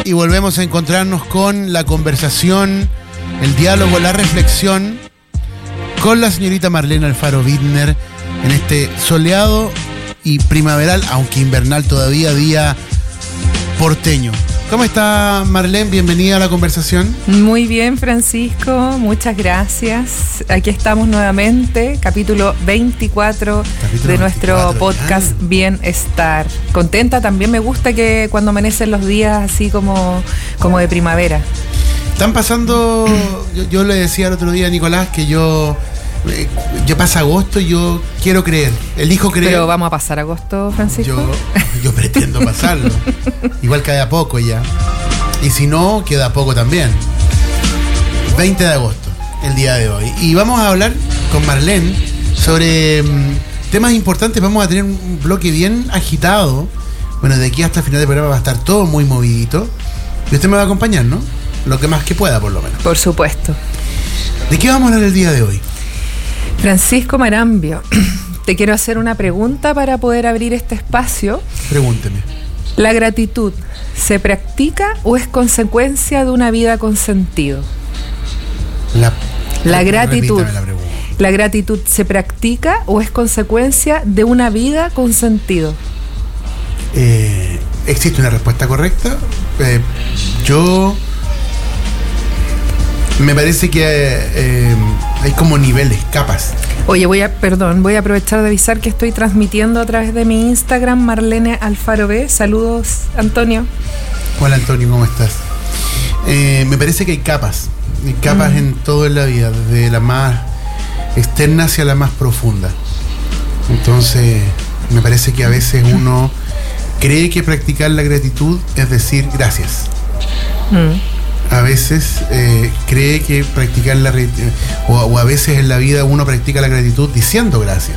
Y volvemos a encontrarnos con la conversación, el diálogo, la reflexión con la señorita Marlene Alfaro Bittner en este soleado y primaveral, aunque invernal todavía, día porteño. ¿Cómo está, Marlene? Bienvenida a la conversación. Muy bien, Francisco, muchas gracias. Aquí estamos nuevamente, capítulo 24 de nuestro podcast ya. Bienestar. Contenta, también me gusta que cuando amanecen los días así como de primavera. Están pasando, yo le decía el otro día a Nicolás que ya pasa agosto y yo quiero creer, elijo creer. Pero vamos a pasar agosto, Francisco. Yo pretendo pasarlo. Igual queda poco ya. Y si no, queda poco también. 20 de agosto, el día de hoy. Y vamos a hablar con Marlene sobre temas importantes. Vamos a tener un bloque bien agitado. Bueno, de aquí hasta el final del programa va a estar todo muy movidito. Y usted me va a acompañar, ¿no? Lo que más que pueda, por lo menos. Por supuesto. ¿De qué vamos a hablar el día de hoy? Francisco Marambio, te quiero hacer una pregunta para poder abrir este espacio. Pregúnteme. ¿La gratitud se practica o es consecuencia de una vida con sentido? La gratitud. ¿La gratitud se practica o es consecuencia de una vida con sentido? ¿Existe una respuesta correcta? Yo... Me parece que hay como niveles, capas. Oye, voy a aprovechar de avisar que estoy transmitiendo a través de mi Instagram, Marlene Alfaro B. Saludos, Antonio. Hola, Antonio, ¿cómo estás? Me parece que hay capas en todo en la vida, desde la más externa hacia la más profunda. Entonces, me parece que a veces uno cree que practicar la gratitud es decir gracias. A veces cree que practicar la gratitud, o a veces en la vida uno practica la gratitud diciendo gracias.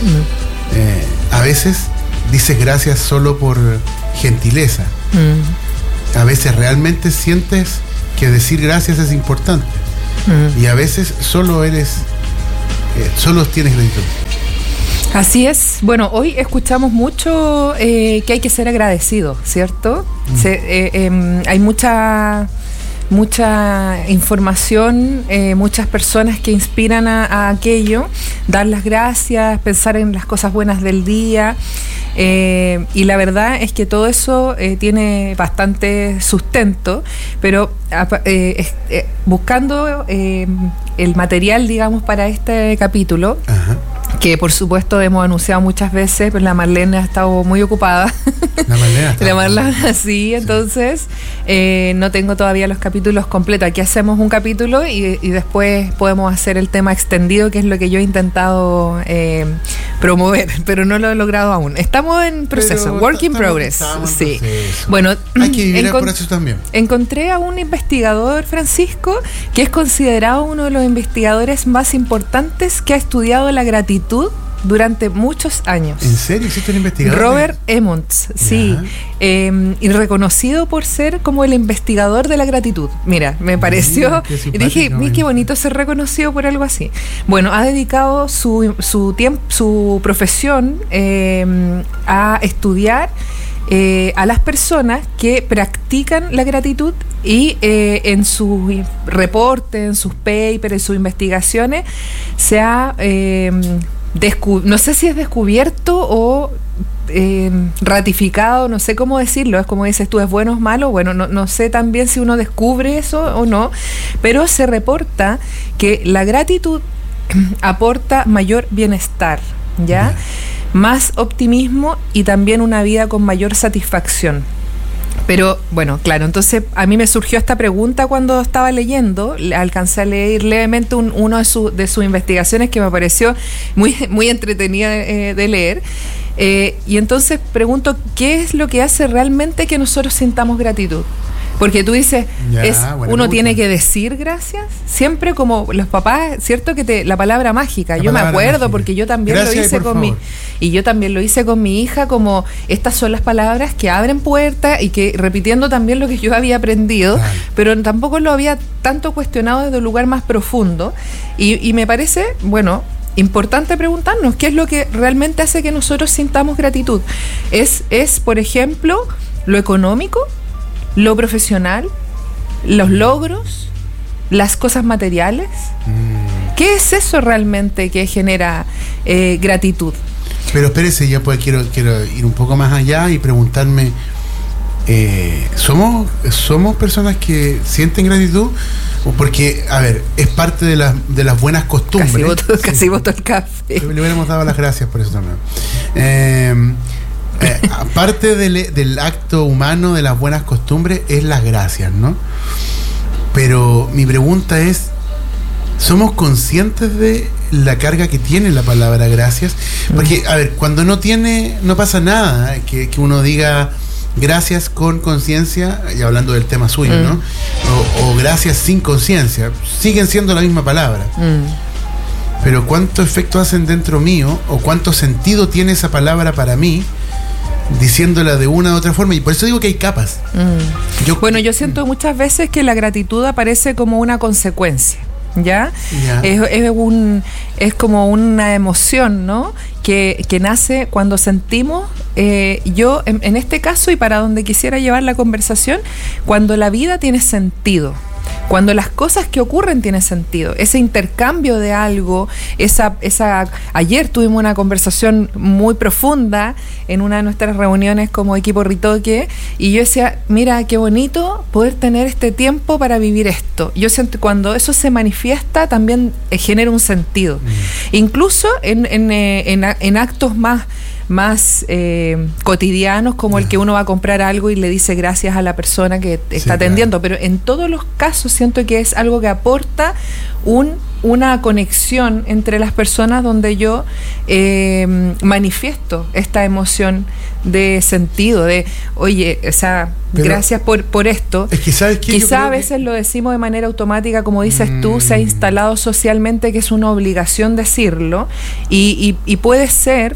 A veces dices gracias solo por gentileza. A veces realmente sientes que decir gracias es importante. Y a veces solo tienes gratitud. Así es. Bueno, hoy escuchamos mucho que hay que ser agradecido, ¿cierto? Hay mucha información, muchas personas que inspiran a aquello, dar las gracias, pensar en las cosas buenas del día, y la verdad es que todo eso tiene bastante sustento, pero buscando el material, digamos, para este capítulo. Ajá. Que por supuesto hemos anunciado muchas veces, pero la Marlene ha estado muy ocupada. La Marlene, sí, entonces no tengo todavía los capítulos completos. Aquí hacemos un capítulo y después podemos hacer el tema extendido, que es lo que yo he intentado promover, pero no lo he logrado aún. Estamos en proceso, work in progress. Sí. Bueno, hay que vivir el proceso también. Encontré a un investigador, Francisco, que es considerado uno de los investigadores más importantes que ha estudiado la gratitud durante muchos años. ¿En serio existe un investigador? Robert Emmons, sí. Y reconocido por ser como el investigador de la gratitud. Mira, me pareció... Y dije, qué bonito ser reconocido por algo así. Bueno, ha dedicado su tiempo, su profesión a estudiar a las personas que practican la gratitud y en sus reportes, en sus papers, en sus investigaciones se ha no sé si es descubierto o ratificado, no sé cómo decirlo, es como dices tú, es bueno o es malo, bueno, no sé también si uno descubre eso o no, pero se reporta que la gratitud aporta mayor bienestar, ¿ya? Más optimismo y también una vida con mayor satisfacción. Pero bueno, claro, entonces a mí me surgió esta pregunta cuando estaba leyendo, alcancé a leer levemente uno de sus investigaciones que me pareció muy entretenida de leer, y entonces pregunto, ¿qué es lo que hace realmente que nosotros sintamos gratitud? Porque tú dices, uno tiene que decir gracias, siempre como los papás, ¿cierto? Que la palabra mágica, yo me acuerdo mágica. Porque yo también gracias lo hice con yo también lo hice con mi hija, como estas son las palabras que abren puertas y que repitiendo también lo que yo había aprendido, pero tampoco lo había tanto cuestionado desde un lugar más profundo, y me parece, bueno, importante preguntarnos qué es lo que realmente hace que nosotros sintamos gratitud. ¿Es por ejemplo, lo económico? lo profesional, los logros, las cosas materiales. ¿Qué es eso realmente que genera gratitud? Pero espérese, ya pues quiero ir un poco más allá y preguntarme, ¿somos personas que sienten gratitud? Porque, a ver, es parte de las buenas costumbres. Casi boto el café. Le hubiéramos dado las gracias por eso también. Aparte del acto humano de las buenas costumbres es las gracias, ¿no? Pero mi pregunta es, ¿somos conscientes de la carga que tiene la palabra gracias? Porque, a ver, cuando no pasa nada, que uno diga gracias con conciencia, y hablando del tema suyo, ¿no? O gracias sin conciencia, siguen siendo la misma palabra. Pero ¿cuánto efecto hacen dentro mío? ¿O cuánto sentido tiene esa palabra para mí? Diciéndola de una u otra forma, y por eso digo que hay capas. Yo siento muchas veces que la gratitud aparece como una consecuencia, ¿ya? Es como una emoción, ¿no? Que nace cuando sentimos, yo en este caso, y para donde quisiera llevar la conversación, cuando la vida tiene sentido. Cuando las cosas que ocurren tienen sentido, ese intercambio de algo, ayer tuvimos una conversación muy profunda en una de nuestras reuniones como equipo Ritoque, y yo decía, mira, qué bonito poder tener este tiempo para vivir esto. Yo siento que cuando eso se manifiesta también genera un sentido. Incluso en actos más cotidianos, como el que uno va a comprar algo y le dice gracias a la persona que está atendiendo, pero en todos los casos siento que es algo que aporta una conexión entre las personas, donde yo manifiesto esta emoción de sentido, de oye, o sea, pero gracias por esto. Es que ¿sabes qué? Quizá a veces lo decimos de manera automática, como dices tú, se ha instalado socialmente que es una obligación decirlo, y puede ser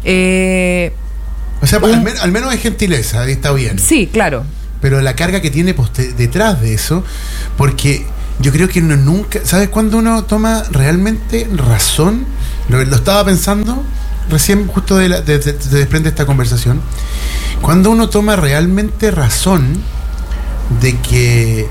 o sea, al menos es gentileza, está bien. Sí, claro. Pero la carga que tiene detrás de eso, porque yo creo que uno nunca, ¿sabes cuándo uno toma realmente razón? Lo estaba pensando recién, justo se desprende esta conversación. Cuando uno toma realmente razón de que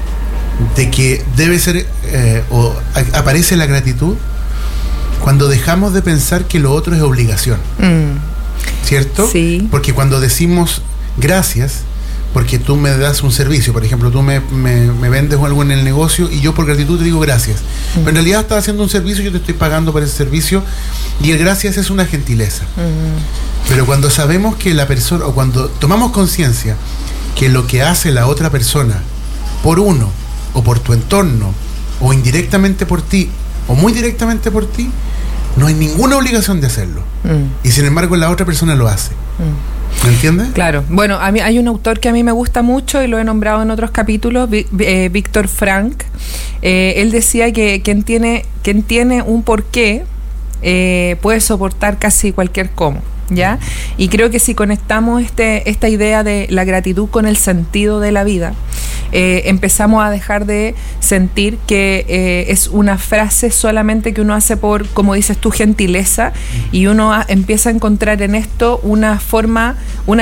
debe ser o aparece la gratitud, cuando dejamos de pensar que lo otro es obligación. ¿Cierto? Sí. Porque cuando decimos gracias, porque tú me das un servicio, por ejemplo, tú me vendes algo en el negocio y yo por gratitud te digo gracias. Pero en realidad estás haciendo un servicio, yo te estoy pagando por ese servicio, y el gracias es una gentileza. Pero cuando sabemos que la persona, o cuando tomamos conciencia que lo que hace la otra persona por uno, o por tu entorno, o indirectamente por ti, o muy directamente por ti, no hay ninguna obligación de hacerlo. Y sin embargo la otra persona lo hace. ¿Me entiendes? Claro. Bueno, a mí hay un autor que a mí me gusta mucho y lo he nombrado en otros capítulos, Víctor Frank. Él decía que quien tiene un porqué puede soportar casi cualquier cómo, ¿ya? Y creo que si conectamos esta idea de la gratitud con el sentido de la vida, empezamos a dejar de sentir que es una frase solamente que uno hace por, como dices tú, gentileza, y uno empieza a encontrar en esto una forma,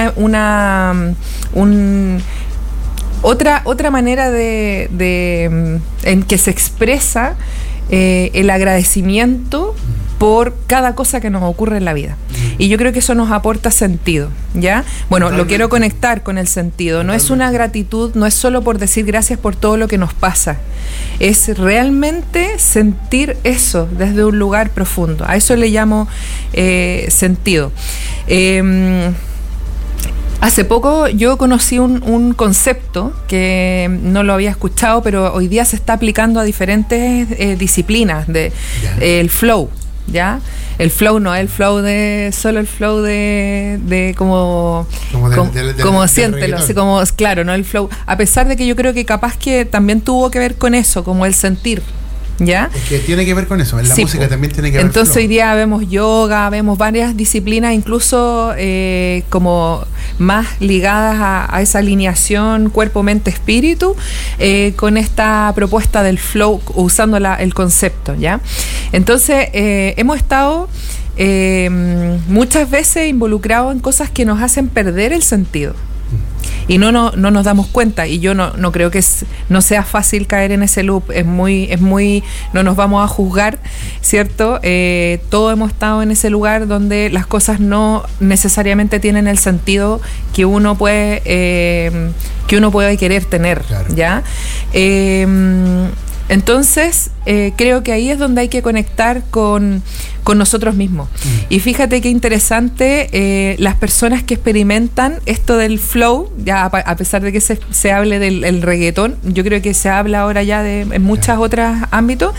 otra manera en que se expresa el agradecimiento por cada cosa que nos ocurre en la vida. Y yo creo que eso nos aporta sentido, ¿ya? Bueno, lo quiero conectar con el sentido. No es una gratitud, no es solo por decir gracias por todo lo que nos pasa. Es realmente sentir eso desde un lugar profundo. A eso le llamo sentido. Hace poco yo conocí un concepto que no lo había escuchado, pero hoy día se está aplicando a diferentes disciplinas, el flow, ¿ya? El flow no es el flow solo el flow de como siéntelo, así como, claro, no el flow, a pesar de que yo creo que capaz que también tuvo que ver con eso, como el sentir, ¿ya? Es que tiene que ver con eso, en la música también tiene que ver. Entonces hoy día vemos yoga, vemos varias disciplinas, incluso como más ligadas a esa alineación cuerpo, mente, espíritu, con esta propuesta del flow, usando el concepto, ¿ya? Entonces hemos estado muchas veces involucrados en cosas que nos hacen perder el sentido. y no nos damos cuenta, y yo no creo que no sea fácil caer en ese loop, es muy no nos vamos a juzgar, ¿cierto? Todos hemos estado en ese lugar donde las cosas no necesariamente tienen el sentido que uno puede querer tener, claro. ¿Ya? Entonces, creo que ahí es donde hay que conectar con nosotros mismos. Y fíjate qué interesante, las personas que experimentan esto del flow, ya a pesar de que se hable del reggaetón, yo creo que se habla ahora ya en muchos otros ámbitos,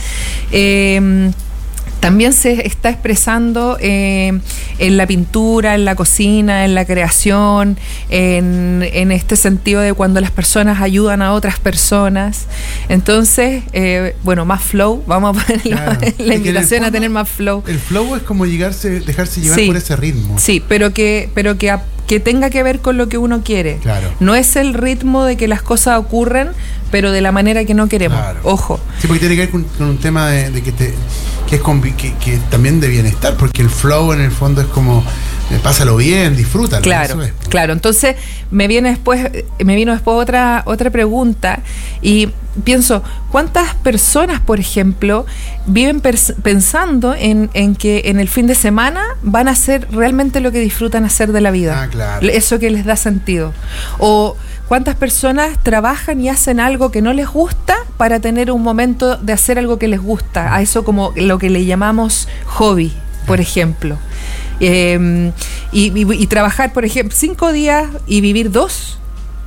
también se está expresando en la pintura, en la cocina, en la creación, en este sentido de cuando las personas ayudan a otras personas. Entonces, más flow, vamos a poner la invitación a tener más flow. El flow es como dejarse llevar por ese ritmo. Sí, pero que tenga que ver con lo que uno quiere. Claro. No es el ritmo de que las cosas ocurren, pero de la manera que no queremos. Claro. Ojo. Sí, porque tiene que ver con un tema de que es también de bienestar, porque el flow en el fondo es como pásalo bien, disfrútalo. Claro, claro. Entonces me vino después otra pregunta, y pienso, ¿cuántas personas, por ejemplo, viven pensando en que en el fin de semana van a hacer realmente lo que disfrutan hacer de la vida? Ah, claro. Eso que les da sentido. O ¿cuántas personas trabajan y hacen algo que no les gusta para tener un momento de hacer algo que les gusta? A eso como lo que le llamamos hobby, por ejemplo. Y trabajar, por ejemplo, 5 días y vivir 2.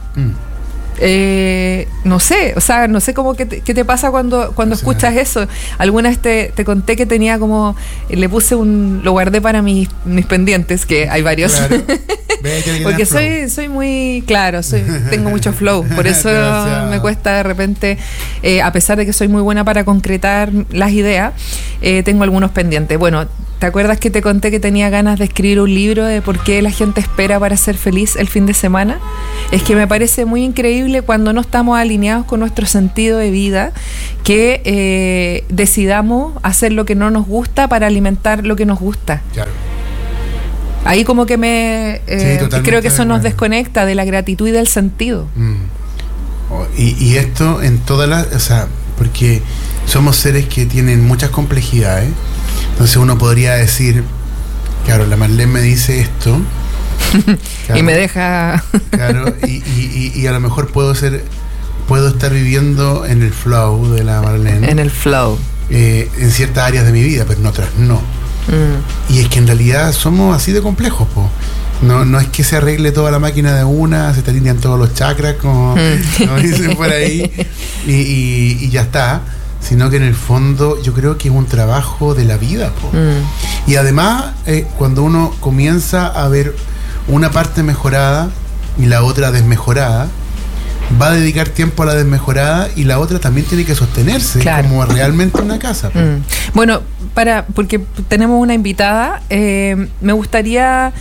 No sé, o sea, no sé cómo qué te pasa cuando escuchas eso. Alguna vez te conté que tenía como, le puse lo guardé para mis pendientes, que hay varios. Claro. Porque soy muy, claro, tengo mucho flow, por eso me cuesta de repente, a pesar de que soy muy buena para concretar las ideas, tengo algunos pendientes. Bueno, ¿te acuerdas que te conté que tenía ganas de escribir un libro de por qué la gente espera para ser feliz el fin de semana? Es que me parece muy increíble cuando no estamos alineados con nuestro sentido de vida, que decidamos hacer lo que no nos gusta para alimentar lo que nos gusta. Claro. Ahí como que creo que eso nos desconecta de la gratitud y del sentido. Y esto en todas las... O sea, porque somos seres que tienen muchas complejidades. Entonces uno podría decir, claro, la Marlene me dice esto. Claro, y me deja... Claro, y a lo mejor puedo estar viviendo en el flow de la Marlene. En el flow. En ciertas áreas de mi vida, pero en otras no. Y es que en realidad somos así de complejos, po. No es que se arregle toda la máquina de una, se te alinean todos los chakras, como dicen por ahí, y ya está. Sino que en el fondo yo creo que es un trabajo de la vida, po. Y además, cuando uno comienza a ver una parte mejorada y la otra desmejorada, va a dedicar tiempo a la desmejorada, y la otra también tiene que sostenerse, claro, como realmente una casa. Bueno, porque tenemos una invitada, me gustaría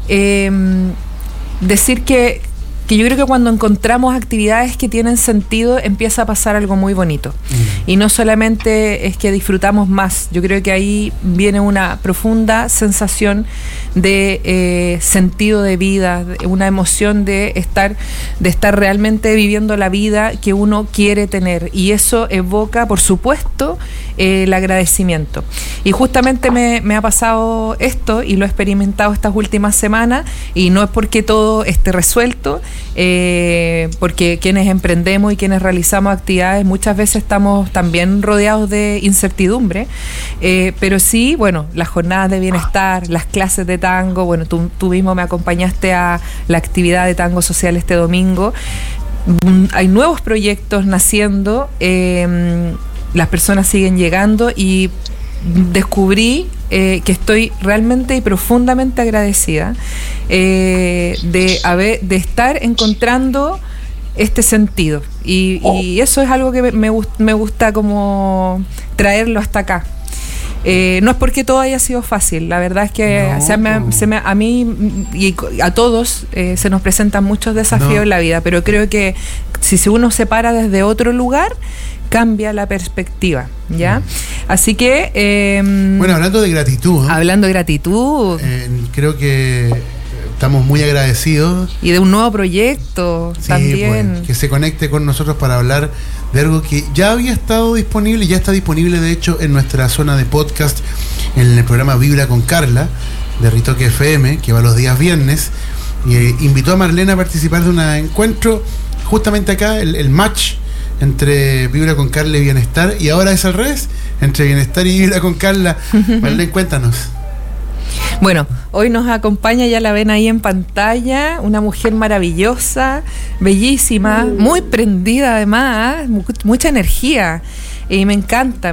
decir que yo creo que cuando encontramos actividades que tienen sentido, empieza a pasar algo muy bonito. Y no solamente es que disfrutamos más, yo creo que ahí viene una profunda sensación de sentido de vida, una emoción de estar realmente viviendo la vida que uno quiere tener. Y eso evoca, por supuesto, el agradecimiento. Y justamente me ha pasado esto, y lo he experimentado estas últimas semanas, y no es porque todo esté resuelto, porque quienes emprendemos y quienes realizamos actividades muchas veces estamos también rodeados de incertidumbre, pero sí, bueno, las jornadas de bienestar, las clases de tango, bueno, tú mismo me acompañaste a la actividad de tango social este domingo. Hay nuevos proyectos naciendo, las personas siguen llegando, y descubrí que estoy realmente y profundamente agradecida de estar encontrando este sentido, y eso es algo que me gusta como traerlo hasta acá. No es porque todo haya sido fácil, la verdad es que a mí y a todos se nos presentan muchos desafíos en la vida, pero creo que si uno se para desde otro lugar, cambia la perspectiva, ¿ya? Así que... bueno, hablando de gratitud... Hablando de gratitud... creo que estamos muy agradecidos. Y de un nuevo proyecto también. Pues, que se conecte con nosotros para hablar de algo que ya había estado disponible, ya está disponible de hecho en nuestra zona de podcast, en el programa Vibra con Carla, de Ritoque FM, que va los días viernes. Y invitó a Marlene a participar de un encuentro justamente acá, el match entre Vibra con Carla y Bienestar, y ahora es al revés, entre Bienestar y Vibra con Carla. Marlene, cuéntanos. Bueno, hoy nos acompaña, ya la ven ahí en pantalla, una mujer maravillosa, bellísima, muy prendida además, mucha energía. Y me encanta.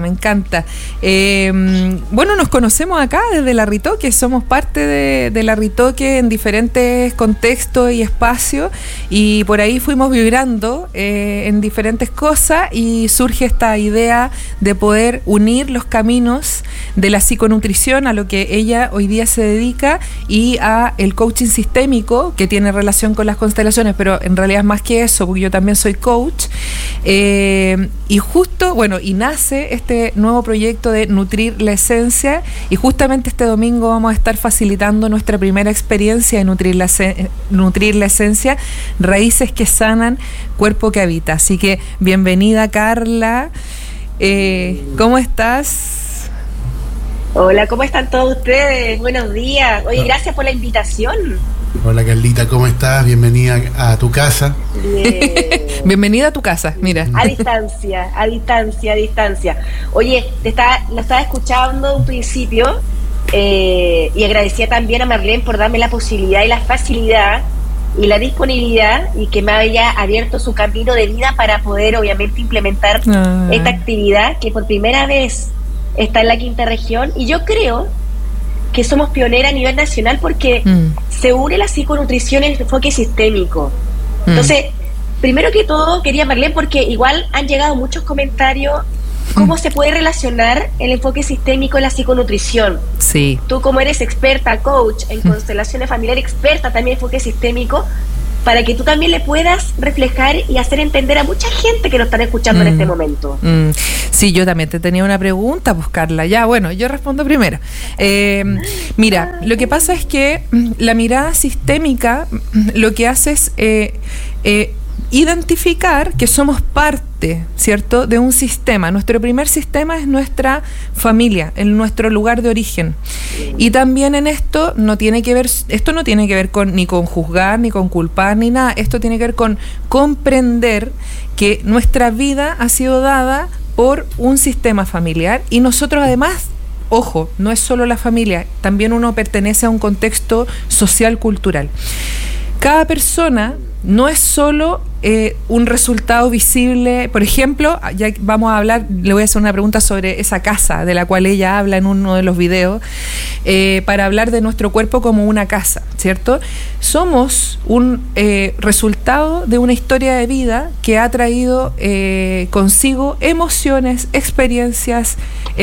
Bueno, nos conocemos acá desde La Ritoque, somos parte de La Ritoque en diferentes contextos y espacios, y por ahí fuimos vibrando en diferentes cosas, y surge esta idea de poder unir los caminos de la psiconutrición, a lo que ella hoy día se dedica, y a el coaching sistémico, que tiene relación con las constelaciones, pero en realidad es más que eso, porque yo también soy coach. Y justo, bueno, y nace este nuevo proyecto de Nutrir la Esencia, y justamente este domingo vamos a estar facilitando nuestra primera experiencia de Nutrir la Esencia, raíces que sanan, cuerpo que habita. Así que bienvenida, Carla. ¿Cómo estás? Hola, ¿cómo están todos ustedes? Buenos días. Oye, gracias por la invitación. Hola, Carlita, ¿cómo estás? Bienvenida a tu casa. Bien. Bienvenida a tu casa, mira. A distancia. Oye, lo estaba escuchando de un principio, y agradecía también a Marlene por darme la posibilidad y la facilidad y la disponibilidad, y que me haya abierto su camino de vida para poder obviamente implementar esta actividad que por primera vez está en la quinta región, y yo creo que somos pioneras a nivel nacional porque se une la psiconutrición en el enfoque sistémico. Entonces, primero que todo quería, Marlene, porque igual han llegado muchos comentarios, ¿cómo se puede relacionar el enfoque sistémico en la psiconutrición? Sí. Tú, como eres experta, coach en constelaciones familiares, experta también en enfoque sistémico, para que tú también le puedas reflejar y hacer entender a mucha gente que nos están escuchando en este momento. Sí, yo también te tenía una pregunta, pues, Carla. Ya, bueno, yo respondo primero. Mira, lo que pasa es que la mirada sistémica lo que hace es identificar que somos parte, ¿cierto?, de un sistema. Nuestro primer sistema es nuestra familia, en nuestro lugar de origen. Y también en esto no tiene que ver ni con juzgar, ni con culpar, ni nada. Esto tiene que ver con comprender que nuestra vida ha sido dada por un sistema familiar, y nosotros además, ojo, no es solo la familia, también uno pertenece a un contexto social, cultural. Cada persona no es solo un resultado visible. Por ejemplo, ya vamos a hablar, le voy a hacer una pregunta sobre esa casa de la cual ella habla en uno de los videos, para hablar de nuestro cuerpo como una casa, ¿cierto? Somos un resultado de una historia de vida que ha traído consigo emociones, experiencias,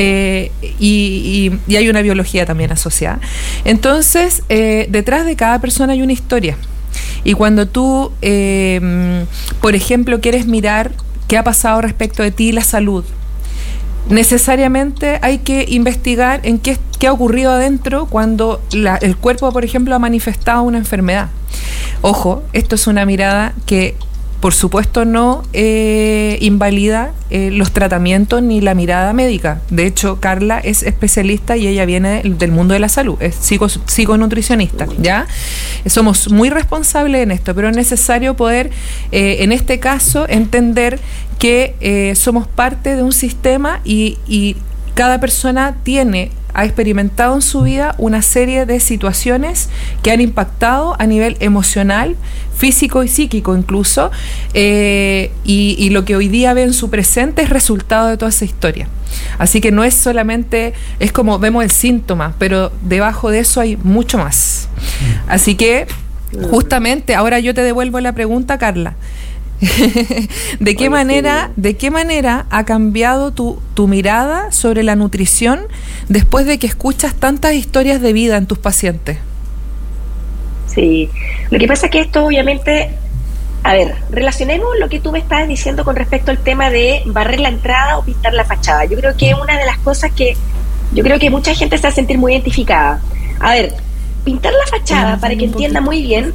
y hay una biología también asociada. Entonces, detrás de cada persona hay una historia. Y cuando tú, por ejemplo, quieres mirar qué ha pasado respecto de ti, la salud, necesariamente hay que investigar en qué ha ocurrido adentro cuando el cuerpo, por ejemplo, ha manifestado una enfermedad. Ojo, esto es una mirada que, por supuesto, no invalida los tratamientos ni la mirada médica. De hecho, Carla es especialista y ella viene del mundo de la salud, es psiconutricionista, ¿ya? Somos muy responsables en esto, pero es necesario poder, en este caso, entender que somos parte de un sistema, y cada persona ha experimentado en su vida una serie de situaciones que han impactado a nivel emocional, físico y psíquico incluso, y lo que hoy día ve en su presente es resultado de toda esa historia. Así que no es solamente, es como vemos el síntoma, pero debajo de eso hay mucho más. Así que justamente ahora yo te devuelvo la pregunta, Carla. ¿De qué manera ha cambiado tu mirada sobre la nutrición después de que escuchas tantas historias de vida en tus pacientes? Sí, lo que pasa es que esto obviamente, a ver, relacionemos lo que tú me estás diciendo con respecto al tema de barrer la entrada o pintar la fachada. Yo creo que es una de las cosas que yo creo que mucha gente se va a sentir muy identificada. A ver, pintar la fachada, para que entienda muy bien,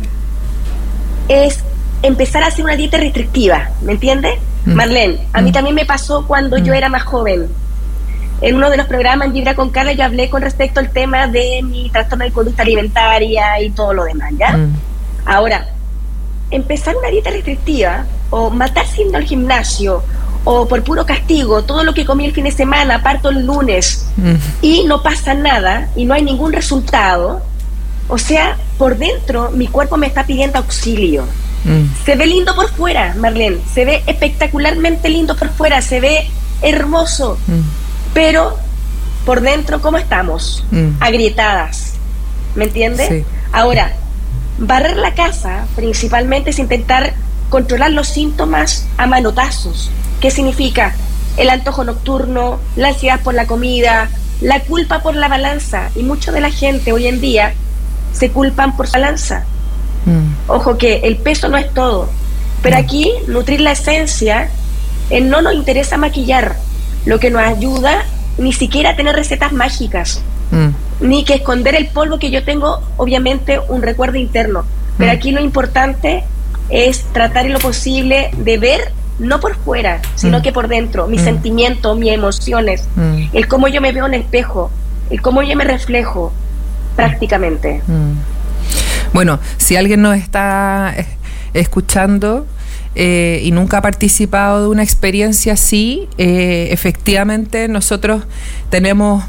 es empezar a hacer una dieta restrictiva, ¿me entiendes? Marlene, a mí también me pasó cuando yo era más joven. En uno de los programas en Vibra con Carla yo hablé con respecto al tema de mi trastorno de conducta alimentaria y todo lo demás, ¿ya? Ahora, empezar una dieta restrictiva o matarse yendo al gimnasio o por puro castigo, todo lo que comí el fin de semana, parto el lunes y no pasa nada y no hay ningún resultado, o sea, por dentro mi cuerpo me está pidiendo auxilio. Se ve lindo por fuera, Marlene, se ve espectacularmente lindo por fuera, se ve hermoso, pero por dentro, ¿cómo estamos? Agrietadas, ¿me entiendes? Sí. Ahora, barrer la casa principalmente es intentar controlar los síntomas a manotazos. ¿Qué significa? El antojo nocturno, la ansiedad por la comida, la culpa por la balanza, y mucha de la gente hoy en día se culpan por su balanza. Ojo que el peso no es todo, pero aquí nutrir la esencia, no nos interesa maquillar, lo que nos ayuda ni siquiera a tener recetas mágicas, ni que esconder el polvo, que yo tengo obviamente un recuerdo interno, pero aquí lo importante es tratar en lo posible de ver no por fuera, sino que por dentro, mis sentimientos, mis emociones, el cómo yo me veo en el espejo, el cómo yo me reflejo prácticamente. Bueno, si alguien nos está escuchando y nunca ha participado de una experiencia así, efectivamente nosotros tenemos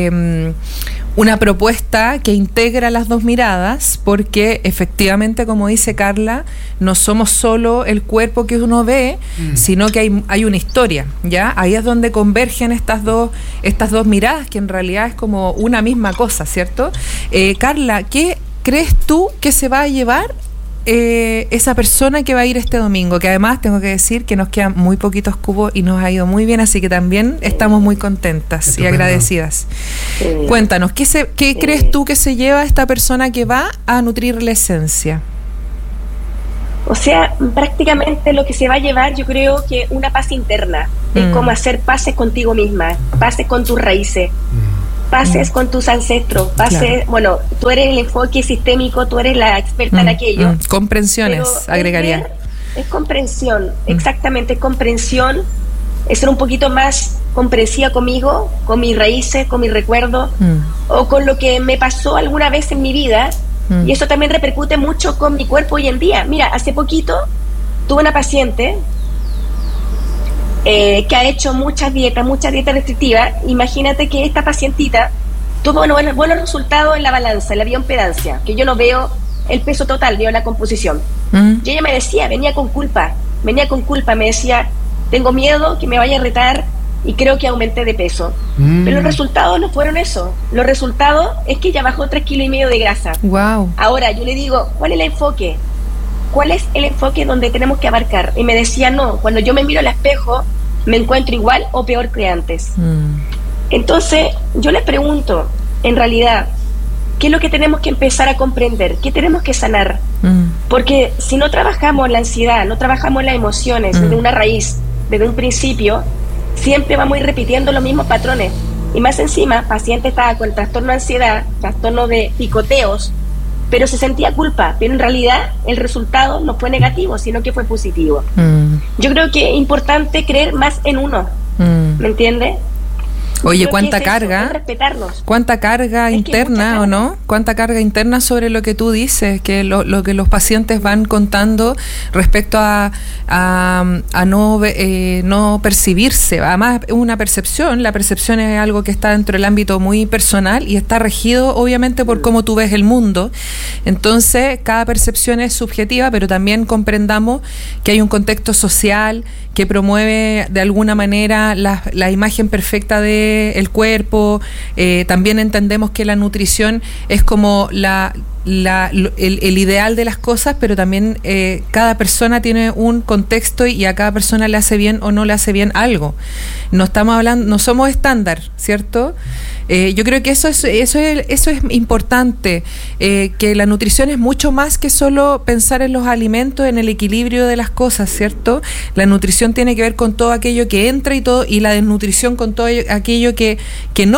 una propuesta que integra las dos miradas, porque efectivamente, como dice Carla, no somos solo el cuerpo que uno ve, sino que hay una historia, ¿ya? Ahí es donde convergen estas dos miradas, que en realidad es como una misma cosa, ¿cierto? Carla, ¿qué crees tú que se va a llevar esa persona que va a ir este domingo? Que además tengo que decir que nos quedan muy poquitos cupos y nos ha ido muy bien, así que también estamos muy contentas y agradecidas. Cuéntanos, ¿qué crees tú que se lleva esta persona que va a nutrir la esencia? O sea, prácticamente lo que se va a llevar, yo creo que una paz interna, es como hacer paces contigo misma, paces con tus raíces, pases con tus ancestros, pases, bueno, tú eres el enfoque sistémico, tú eres la experta en aquello. Comprensiones, agregaría. Es comprensión, exactamente, es comprensión, es ser un poquito más comprensiva conmigo, con mis raíces, con mis recuerdos, o con lo que me pasó alguna vez en mi vida, y eso también repercute mucho con mi cuerpo hoy en día. Mira, hace poquito tuve una paciente que ha hecho muchas dietas restrictivas. Imagínate que esta pacientita tuvo buenos resultados en la balanza, en la bioimpedancia, que yo no veo el peso total, veo la composición. Y ella me decía, venía con culpa, me decía, tengo miedo que me vaya a retar y creo que aumenté de peso. Pero los resultados no fueron eso. Los resultados es que ella bajó 3,5 kilos de grasa. Wow. Ahora yo le digo, ¿cuál es el enfoque? ¿Cuál es el enfoque donde tenemos que abarcar? Y me decía, no, cuando yo me miro al espejo me encuentro igual o peor que antes. Entonces yo les pregunto, en realidad, ¿qué es lo que tenemos que empezar a comprender? ¿Qué tenemos que sanar? Porque si no trabajamos la ansiedad, no trabajamos las emociones desde una raíz, desde un principio, siempre vamos a ir repitiendo los mismos patrones. Y más encima, paciente estaba con trastorno de ansiedad, trastorno de picoteos, pero se sentía culpa, pero en realidad el resultado no fue negativo, sino que fue positivo. Yo creo que es importante creer más en uno, ¿me entiendes? Oye, ¿cuánta carga? ¿Cuánta carga interna o no? ¿Cuánta carga interna sobre lo que tú dices? Que lo que los pacientes van contando respecto a no percibirse. Además, es una percepción. La percepción es algo que está dentro del ámbito muy personal y está regido, obviamente, por cómo tú ves el mundo. Entonces, cada percepción es subjetiva, pero también comprendamos que hay un contexto social que promueve de alguna manera la imagen perfecta de el cuerpo. También entendemos que la nutrición es como el ideal de las cosas, pero también cada persona tiene un contexto y a cada persona le hace bien o no le hace bien algo. No estamos hablando, no somos estándar, ¿cierto? Yo creo que eso es importante, que la nutrición es mucho más que solo pensar en los alimentos, en el equilibrio de las cosas, ¿cierto? La nutrición tiene que ver con todo aquello que entra y la desnutrición con todo aquello que no.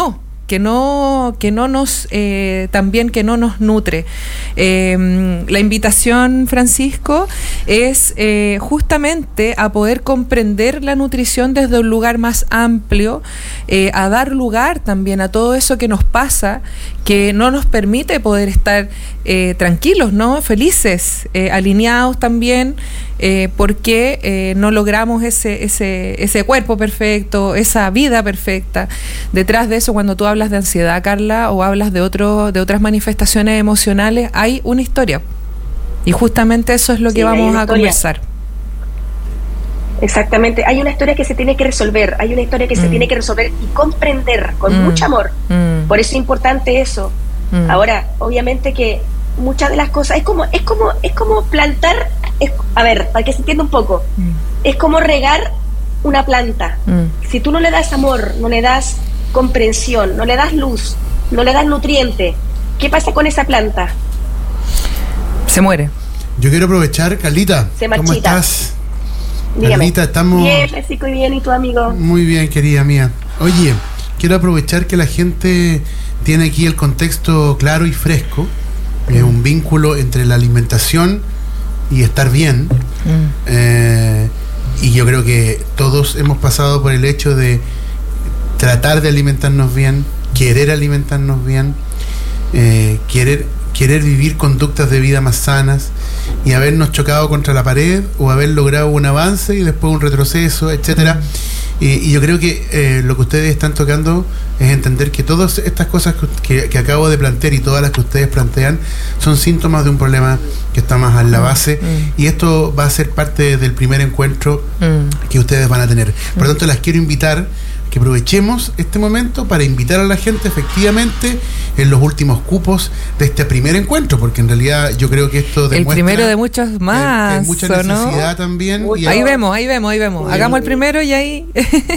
que no nos también que no nos nutre. La invitación, Francisco, es justamente a poder comprender la nutrición desde un lugar más amplio, a dar lugar también a todo eso que nos pasa, que no nos permite poder estar tranquilos, ¿no? Felices, alineados también, porque no logramos ese cuerpo perfecto, esa vida perfecta. Detrás de eso, cuando tú hablas de ansiedad, Carla, o hablas de otras manifestaciones emocionales, hay una historia. Y justamente eso es lo que vamos a conversar. Exactamente, hay una historia que se tiene que resolver, se tiene que resolver y comprender con mucho amor. Por eso es importante eso. Ahora, obviamente que muchas de las cosas es como plantar, a ver, para que se entienda un poco, es como regar una planta. Si tú no le das amor, no le das comprensión, no le das luz, no le das nutriente, ¿qué pasa con esa planta? Se muere. Yo quiero aprovechar, Carlita, se marchita. ¿Cómo estás? Dígame. Carlita, estamos... Bien, Francisco, y bien, ¿y tu amigo? Muy bien, querida mía. Oye, quiero aprovechar que la gente tiene aquí el contexto claro y fresco, un vínculo entre la alimentación y estar bien, y yo creo que todos hemos pasado por el hecho de tratar de alimentarnos bien, querer alimentarnos bien, querer vivir conductas de vida más sanas, y habernos chocado contra la pared o haber logrado un avance y después un retroceso, etcétera. Y yo creo que lo que ustedes están tocando es entender que todas estas cosas que acabo de plantear y todas las que ustedes plantean son síntomas de un problema que está más a la base, y esto va a ser parte del primer encuentro que ustedes van a tener. Por lo tanto, las quiero invitar que aprovechemos este momento para invitar a la gente efectivamente en los últimos cupos de este primer encuentro, porque en realidad yo creo que esto demuestra... El primero de muchos más, que hay mucha necesidad, ¿no? También. Ahí vemos. Hagamos el primero y ahí...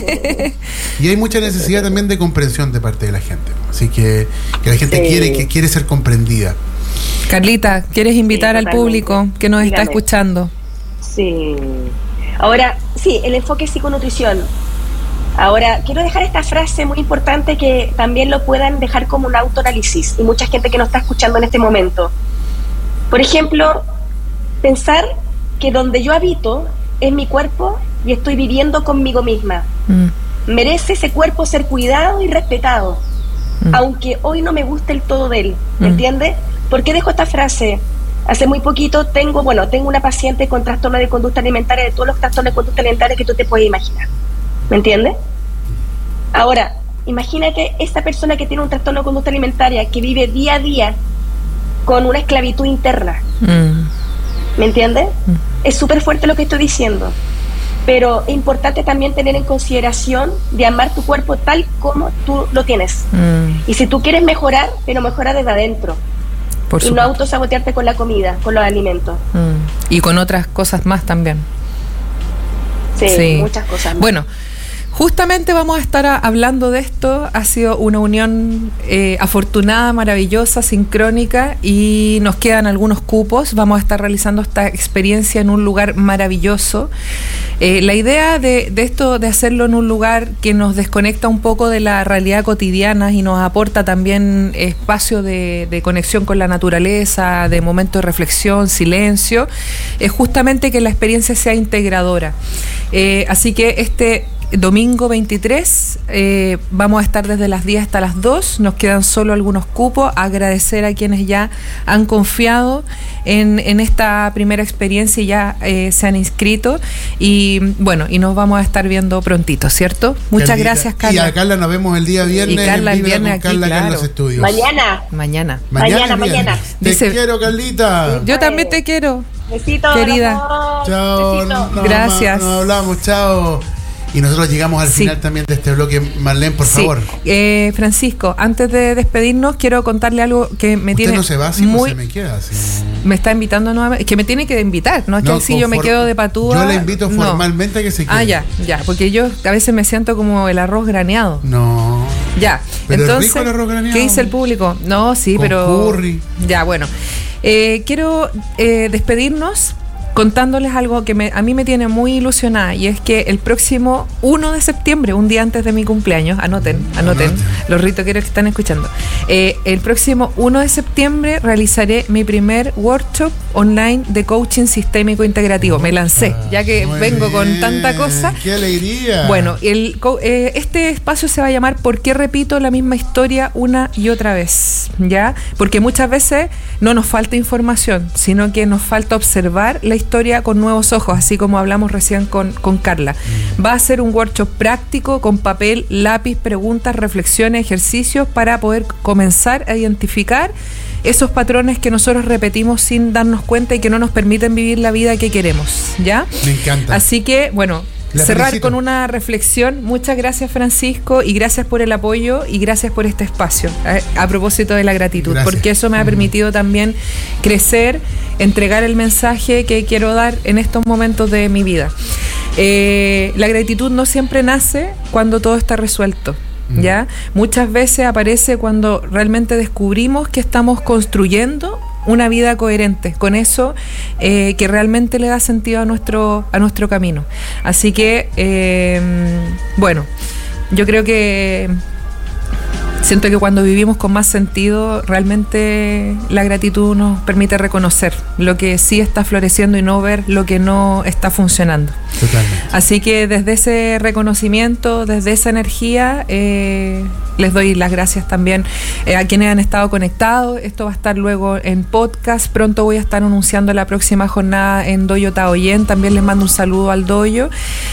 Y hay mucha necesidad también de comprensión de parte de la gente. Así que la gente quiere ser comprendida. Carlita, ¿quieres invitar al público que nos está escuchando? Sí. Ahora, sí, el enfoque es psiconutrición. Ahora, quiero dejar esta frase muy importante que también lo puedan dejar como un autoanálisis, y mucha gente que nos está escuchando en este momento. Por ejemplo, pensar que donde yo habito es mi cuerpo y estoy viviendo conmigo misma. Merece ese cuerpo ser cuidado y respetado, aunque hoy no me guste el todo de él. ¿Me entiendes? ¿Por qué dejo esta frase? Hace muy poquito tengo una paciente con trastorno de conducta alimentaria, de todos los trastornos de conducta alimentaria que tú te puedes imaginar. ¿Me entiendes? Ahora, imagínate esta persona que tiene un trastorno de conducta alimentaria, que vive día a día con una esclavitud interna. ¿Me entiendes? Es súper fuerte lo que estoy diciendo, pero es importante también tener en consideración de amar tu cuerpo tal como tú lo tienes. Y si tú quieres mejorar, pero mejora desde adentro. Por supuesto. Y no autosabotearte con la comida, con los alimentos. Y con otras cosas más también. Sí, muchas cosas más. Bueno, justamente vamos a estar hablando de esto. Ha sido una unión afortunada, maravillosa, sincrónica, y nos quedan algunos cupos. Vamos a estar realizando esta experiencia en un lugar maravilloso. La idea de esto, de hacerlo en un lugar que nos desconecta un poco de la realidad cotidiana y nos aporta también espacio de conexión con la naturaleza, de momento de reflexión, silencio, es justamente que la experiencia sea integradora. Así que este domingo 23 vamos a estar desde las 10 hasta las 2, nos quedan solo algunos cupos. Agradecer a quienes ya han confiado en esta primera experiencia y ya se han inscrito, y bueno, y nos vamos a estar viendo prontito, ¿cierto? Muchas Carlita, gracias, Carla. Y a Carla nos vemos el día viernes. Y Carla el viernes aquí, Carla, claro. En los estudios. Mañana. Te quiero, Carlita. Yo también te quiero. Besito, querida. Chao. Gracias. Nos hablamos, chao. Y nosotros llegamos al final también de este bloque. Marlene, por favor. Francisco, antes de despedirnos, quiero contarle algo que me tiene... Usted no se va, si no se me queda. Si... Me está invitando nuevamente. Es que me tiene que invitar, no es que si yo me quedo de patúa. Yo le invito formalmente a que se quede. Ya, porque yo a veces me siento como el arroz graneado. No. Ya, pero entonces, es rico el arroz graneado. ¿Qué dice el público? No, sí, con pero... curry. Ya, bueno. Quiero despedirnos contándoles algo que a mí me tiene muy ilusionada, y es que el próximo 1 de septiembre, un día antes de mi cumpleaños, anoten, los ritoqueros que están escuchando, el próximo 1 de septiembre realizaré mi primer workshop online de coaching sistémico integrativo. Me lancé, ya que vengo con tanta cosa. ¡Qué alegría! Bueno, este espacio se va a llamar ¿Por qué repito la misma historia una y otra vez? ¿Ya? Porque muchas veces no nos falta información, sino que nos falta observar la historia con nuevos ojos, así como hablamos recién con Carla. Va a ser un workshop práctico con papel, lápiz, preguntas, reflexiones, ejercicios para poder comenzar a identificar esos patrones que nosotros repetimos sin darnos cuenta y que no nos permiten vivir la vida que queremos, ¿ya? Me encanta. Así que, bueno, cerrar con una reflexión. Muchas gracias, Francisco, y gracias por el apoyo y gracias por este espacio, a propósito de la gratitud. Gracias. Porque eso me ha permitido también crecer, entregar el mensaje que quiero dar en estos momentos de mi vida. La gratitud no siempre nace cuando todo está resuelto, ¿ya? Muchas veces aparece cuando realmente descubrimos que estamos construyendo una vida coherente con eso que realmente le da sentido a nuestro camino. Así que, bueno, yo creo que siento que cuando vivimos con más sentido, realmente la gratitud nos permite reconocer lo que sí está floreciendo y no ver lo que no está funcionando. Totalmente. Así que desde ese reconocimiento, desde esa energía, les doy las gracias también a quienes han estado conectados. Esto va a estar luego en podcast. Pronto voy a estar anunciando la próxima jornada en Doyo Taoyén. También les mando un saludo al Doyo.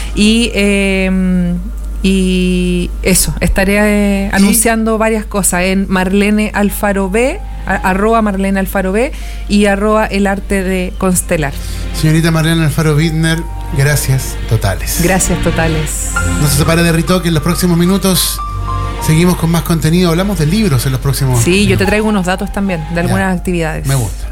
Y eso, estaré anunciando varias cosas en Marlene Alfaro B, @ Marlene Alfaro B y @ El Arte de Constelar. Señorita Marlene Alfaro Bittner, gracias totales. Gracias totales. No se separe de Ritoque. En los próximos minutos seguimos con más contenido. Hablamos de libros en los próximos Sí, minutos. yo te traigo unos datos también de algunas actividades. Me gusta.